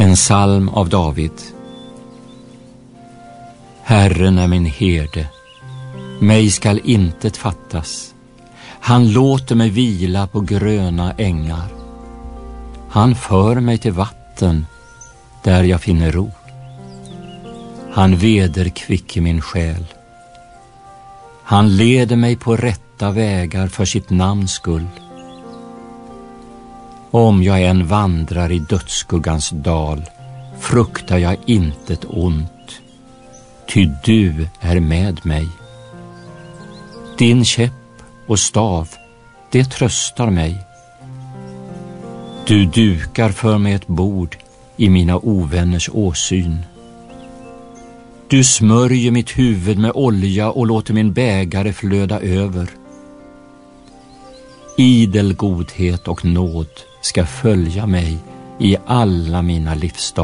En psalm av David. Herren är min herde, mig skall intet fattas. Han låter mig vila på gröna ängar. Han för mig till vatten där jag finner ro. Han vederkvicker min själ. Han leder mig på rätta vägar för sitt namns skull. Om jag än vandrar i dödsskuggans dal, fruktar jag intet ont, ty du är med mig. Din käpp och stav, det tröstar mig. Du dukar för mig ett bord i mina ovänners åsyn. Du smörjer mitt huvud med olja och låter min bägare flöda över. Idel godhet och nåd ska följa mig i alla mina livsdagar.